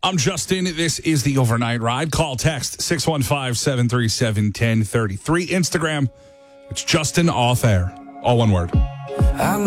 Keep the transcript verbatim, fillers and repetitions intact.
I'm Justin. This is the Overnight Ride. Call, text six one five, seven three seven, one zero three three. Instagram, it's Justin Off Air. All one word.